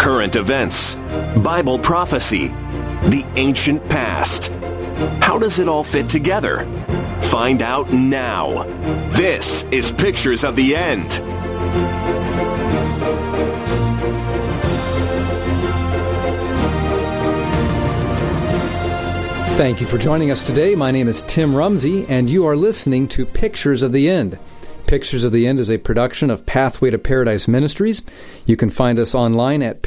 current events, Bible prophecy, the ancient past. How does it all fit together? Find out now. This is Pictures of the End. Thank you for joining us today. My name is Tim Rumsey, and you are listening to Pictures of the End. Pictures of the End is a production of Pathway to Paradise Ministries. You can find us online at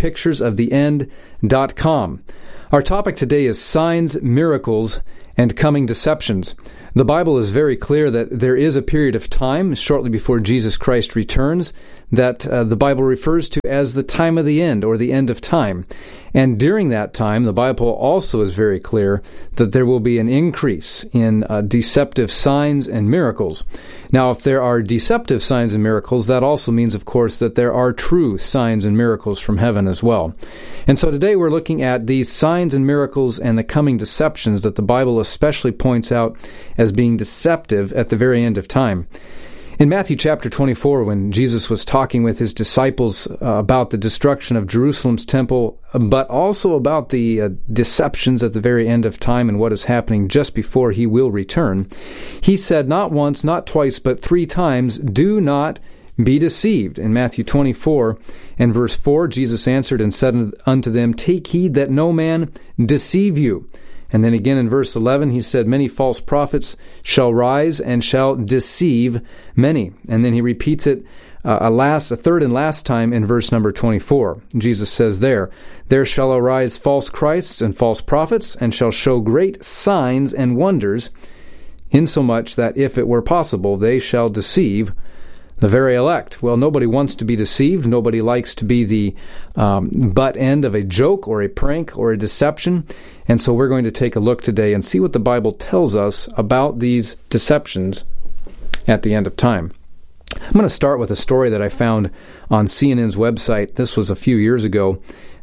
picturesoftheend.com. Our topic today is signs, miracles, and coming deceptions. The Bible is very clear that there is a period of time shortly before Jesus Christ returns that the Bible refers to as the time of the end or the end of time. And during that time, the Bible also is very clear that there will be an increase in deceptive signs and miracles. Now, if there are deceptive signs and miracles, that also means, of course, that there are true signs and miracles from heaven as well. And so today we're looking at these signs and miracles and the coming deceptions that the Bible especially points out as being deceptive at the very end of time. In Matthew chapter 24, when Jesus was talking with his disciples about the destruction of Jerusalem's temple, but also about the deceptions at the very end of time and what is happening just before he will return, he said not once, not twice, but 3 times, "Do not be deceived." In Matthew 24 and verse 4, Jesus answered and said unto them, "Take heed that no man deceive you." And then again in verse 11, he said, "Many false prophets shall rise and shall deceive many." And then he repeats it a third and last time in verse number 24. Jesus says there shall arise false Christs and false prophets, and shall show great signs and wonders, insomuch that if it were possible, they shall deceive the very elect. Well, nobody wants to be deceived. Nobody likes to be the butt end of a joke or a prank or a deception. And so we're going to take a look today and see what the Bible tells us about these deceptions at the end of time. I'm going to start with a story that I found on CNN's website. This was a few years ago.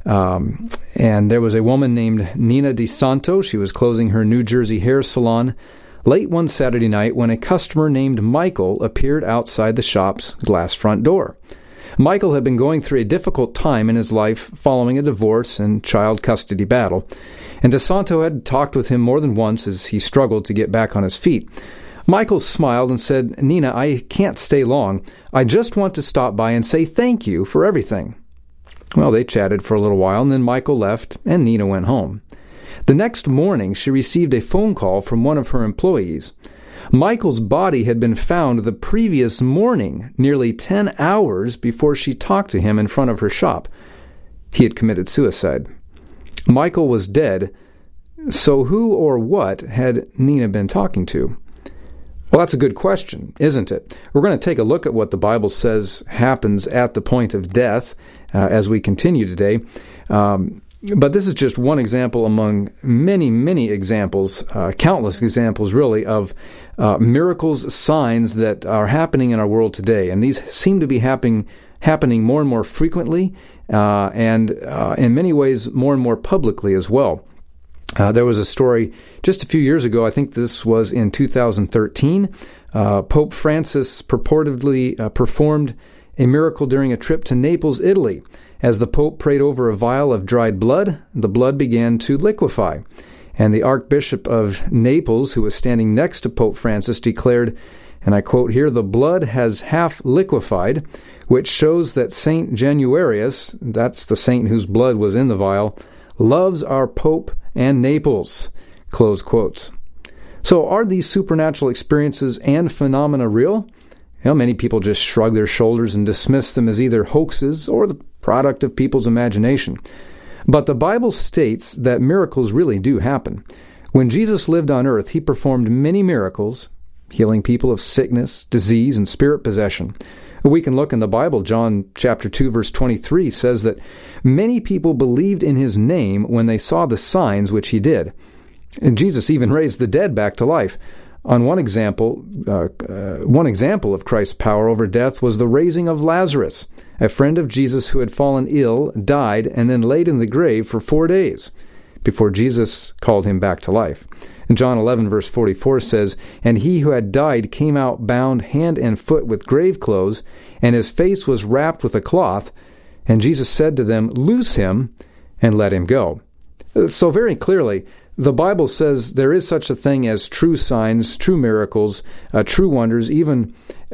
And there was a woman named Nina DeSanto. She was closing her New Jersey hair salon late one Saturday night when a customer named Michael appeared outside the shop's glass front door. Michael had been going through a difficult time in his life following a divorce and child custody battle, and DeSanto had talked with him more than once as he struggled to get back on his feet. Michael smiled and said, "Nina, I can't stay long. I just want to stop by and say thank you for everything." Well, they chatted for a little while, and then Michael left, and Nina went home. The next morning, she received a phone call from one of her employees. Michael's body had been found the previous morning, nearly 10 hours before she talked to him in front of her shop. He had committed suicide. Michael was dead, so who or what had Nina been talking to? Well, that's a good question, isn't it? We're going to take a look at what the Bible says happens at the point of death as we continue today. But this is just one example among many, many examples, countless examples really, of miracles, signs that are happening in our world today. And these seem to be happening more and more frequently and in many ways more and more publicly as well. There was a story just a few years ago, I think this was in 2013, Pope Francis purportedly performed a miracle during a trip to Naples, Italy. As the Pope prayed over a vial of dried blood, the blood began to liquefy. And the Archbishop of Naples, who was standing next to Pope Francis, declared, and I quote here, "The blood has half liquefied, which shows that Saint Januarius," that's the saint whose blood was in the vial, "loves our Pope and Naples." Close quotes. So are these supernatural experiences and phenomena real? Well, many people just shrug their shoulders and dismiss them as either hoaxes or the product of people's imagination. But the Bible states that miracles really do happen. When Jesus lived on earth, he performed many miracles, healing people of sickness, disease, and spirit possession. We can look in the Bible. John chapter 2, verse 23 says that many people believed in his name when they saw the signs which he did. And Jesus even raised the dead back to life. On one example of Christ's power over death was the raising of Lazarus, a friend of Jesus who had fallen ill, died, and then laid in the grave for 4 days before Jesus called him back to life. And John 11, verse 44 says, "And he who had died came out bound hand and foot with grave clothes, and his face was wrapped with a cloth. And Jesus said to them, "Loose him and let him go." So very clearly, the Bible says there is such a thing as true signs, true miracles, true wonders, even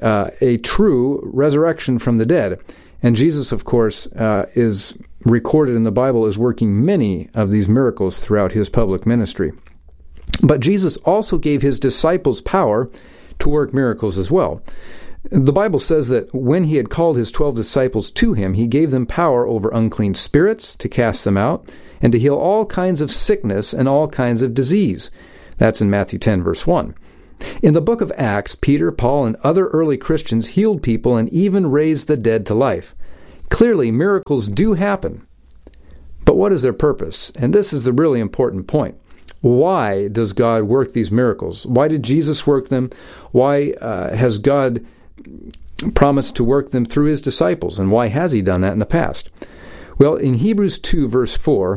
a true resurrection from the dead. And Jesus, of course, is recorded in the Bible as working many of these miracles throughout his public ministry. But Jesus also gave his disciples power to work miracles as well. The Bible says that when he had called his 12 disciples to him, he gave them power over unclean spirits to cast them out and to heal all kinds of sickness and all kinds of disease. That's in Matthew 10, verse 1. In the book of Acts, Peter, Paul, and other early Christians healed people and even raised the dead to life. Clearly, miracles do happen. But what is their purpose? And this is the really important point. Why does God work these miracles? Why did Jesus work them? Why has God promised to work them through his disciples? And why has he done that in the past? Well, in Hebrews 2, verse 4,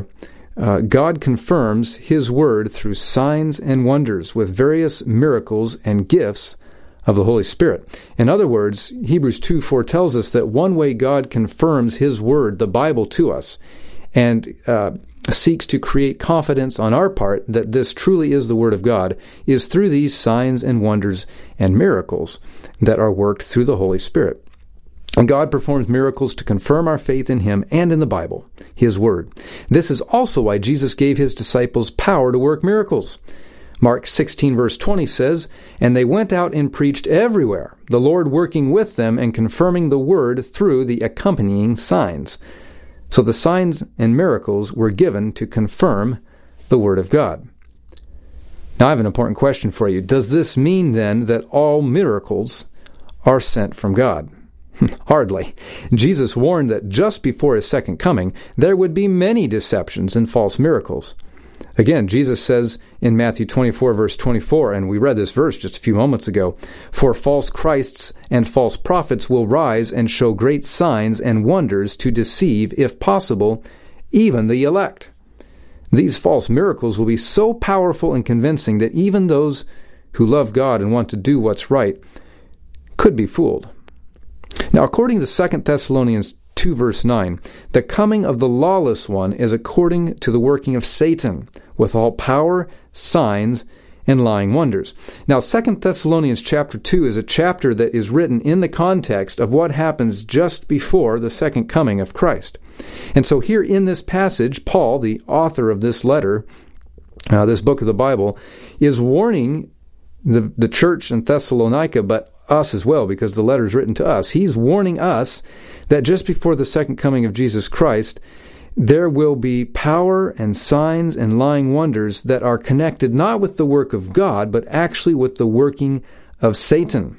God confirms his word through signs and wonders with various miracles and gifts of the Holy Spirit. In other words, Hebrews 2, 4 tells us that one way God confirms his word, the Bible, to us, and seeks to create confidence on our part that this truly is the Word of God, is through these signs and wonders and miracles that are worked through the Holy Spirit. And God performs miracles to confirm our faith in him and in the Bible, his Word. This is also why Jesus gave his disciples power to work miracles. Mark 16, verse 20 says, "And they went out and preached everywhere, the Lord working with them and confirming the Word through the accompanying signs." So the signs and miracles were given to confirm the Word of God. Now I have an important question for you. Does this mean then that all miracles are sent from God? Hardly. Jesus warned that just before his second coming, there would be many deceptions and false miracles. Again, Jesus says in Matthew 24, verse 24, and we read this verse just a few moments ago, "For false Christs and false prophets will rise and show great signs and wonders to deceive, if possible, even the elect." These false miracles will be so powerful and convincing that even those who love God and want to do what's right could be fooled. Now, according to 2 Thessalonians 2, verse 9, the coming of the lawless one is according to the working of Satan, with all power, signs, and lying wonders. Now, 2 Thessalonians chapter 2 is a chapter that is written in the context of what happens just before the second coming of Christ. And so here in this passage, Paul, the author of this letter, this book of the Bible, is warning the church in Thessalonica, but us as well, because the letter is written to us. He's warning us that just before the second coming of Jesus Christ, there will be power and signs and lying wonders that are connected not with the work of God, but actually with the working of Satan.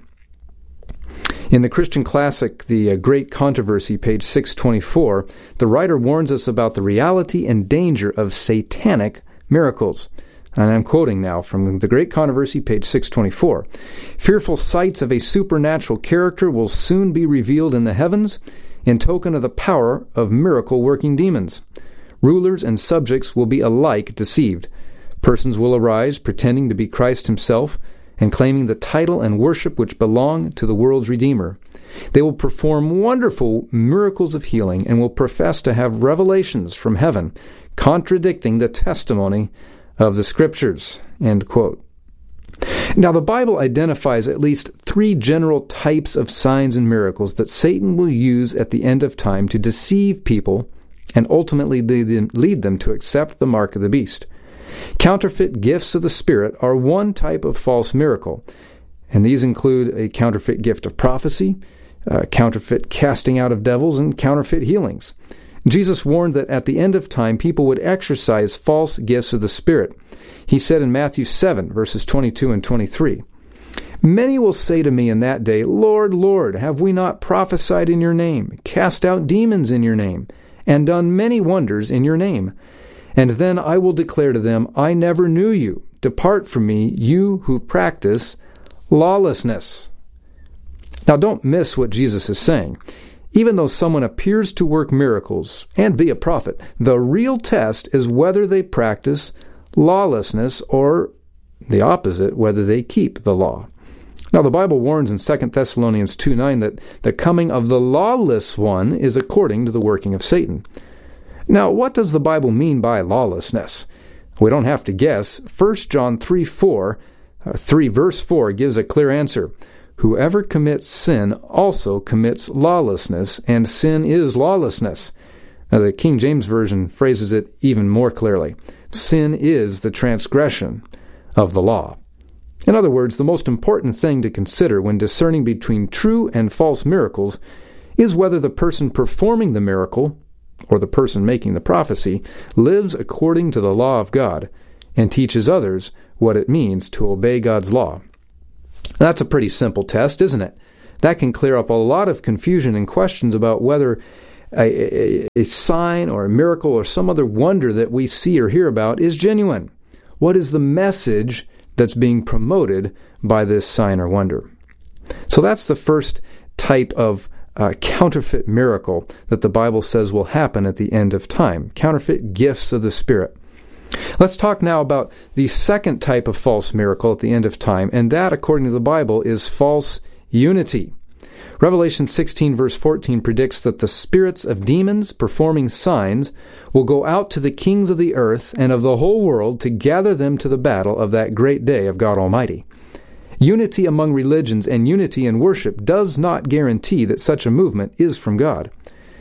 In the Christian classic, The Great Controversy, page 624, the writer warns us about the reality and danger of satanic miracles. And I'm quoting now from The Great Controversy, page 624. "Fearful sights of a supernatural character will soon be revealed in the heavens in token of the power of miracle-working demons. Rulers and subjects will be alike deceived. Persons will arise pretending to be Christ himself and claiming the title and worship which belong to the world's Redeemer. They will perform wonderful miracles of healing and will profess to have revelations from heaven, contradicting the testimony of the Scriptures." End quote. Now, the Bible identifies at least 3 general types of signs and miracles that Satan will use at the end of time to deceive people and ultimately lead them to accept the mark of the beast. Counterfeit gifts of the Spirit are one type of false miracle, and these include a counterfeit gift of prophecy, counterfeit casting out of devils, and counterfeit healings. Jesus warned that at the end of time, people would exercise false gifts of the Spirit. He said in Matthew 7, verses 22 and 23, "Many will say to me in that day, 'Lord, Lord, have we not prophesied in your name, cast out demons in your name, and done many wonders in your name?' And then I will declare to them, 'I never knew you. Depart from me, you who practice lawlessness.'" Now, don't miss what Jesus is saying. Even though someone appears to work miracles and be a prophet, the real test is whether they practice lawlessness or the opposite, whether they keep the law. Now, the Bible warns in 2 Thessalonians 2:9 that the coming of the lawless one is according to the working of Satan. Now, what does the Bible mean by lawlessness? We don't have to guess. 1 John 3 verse 4 gives a clear answer. Whoever commits sin also commits lawlessness, and sin is lawlessness. Now, the King James Version phrases it even more clearly. Sin is the transgression of the law. In other words, the most important thing to consider when discerning between true and false miracles is whether the person performing the miracle, or the person making the prophecy, lives according to the law of God and teaches others what it means to obey God's law. That's a pretty simple test, isn't it? That can clear up a lot of confusion and questions about whether a sign or a miracle or some other wonder that we see or hear about is genuine. What is the message that's being promoted by this sign or wonder? So that's the first type of counterfeit miracle that the Bible says will happen at the end of time. Counterfeit gifts of the Spirit. Let's talk now about the second type of false miracle at the end of time, and that, according to the Bible, is false unity. Revelation 16 verse 14 predicts that the spirits of demons performing signs will go out to the kings of the earth and of the whole world to gather them to the battle of that great day of God Almighty. Unity among religions and unity in worship does not guarantee that such a movement is from God.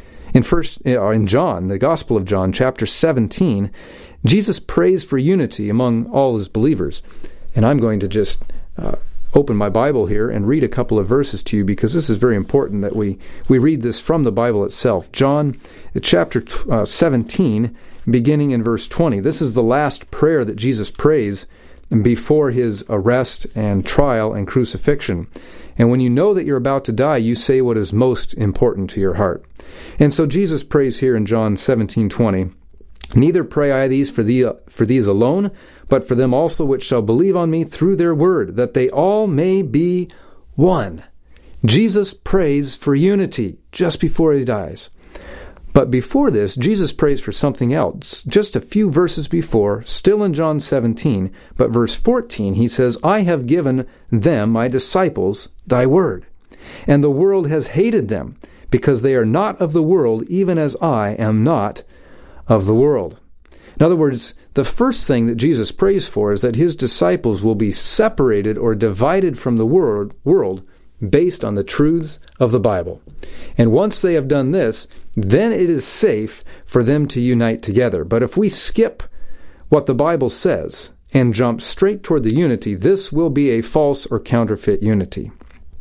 In John, the Gospel of John, chapter 17, Jesus prays for unity among all his believers. And I'm going to just open my Bible here and read a couple of verses to you, because this is very important that we read this from the Bible itself. John chapter 17, beginning in verse 20. This is the last prayer that Jesus prays before his arrest and trial and crucifixion. And when you know that you're about to die, you say what is most important to your heart. And so Jesus prays here in John 17:20, "Neither pray I these for these alone, but for them also which shall believe on me through their word, that they all may be one." Jesus prays for unity just before he dies. But before this, Jesus prays for something else. Just a few verses before, still in John 17, but verse 14, he says, "I have given them, my disciples, thy word. And the world has hated them, because they are not of the world, even as I am not of the world." In other words, the first thing that Jesus prays for is that his disciples will be separated or divided from the world based on the truths of the Bible. And once they have done this, then it is safe for them to unite together. But if we skip what the Bible says and jump straight toward the unity, this will be a false or counterfeit unity.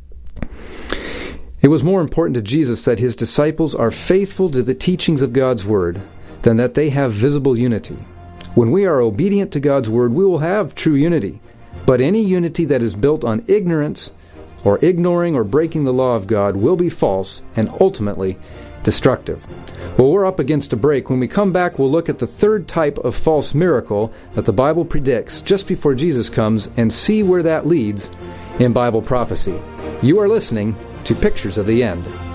It was more important to Jesus that his disciples are faithful to the teachings of God's Word than that they have visible unity. When we are obedient to God's Word, we will have true unity. But any unity that is built on ignorance or ignoring or breaking the law of God will be false and ultimately destructive. Well, we're up against a break. When we come back, we'll look at the third type of false miracle that the Bible predicts just before Jesus comes and see where that leads in Bible prophecy. You are listening to Pictures of the End.